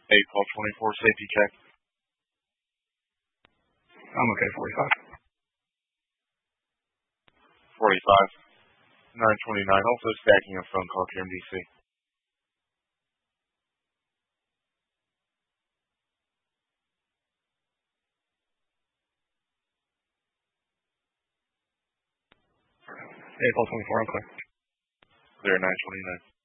8-12-24, safety check. I'm okay, 45. 45. 929, also stacking a phone call here in DC. Hey, 12-24, I'm clear. Clear 929.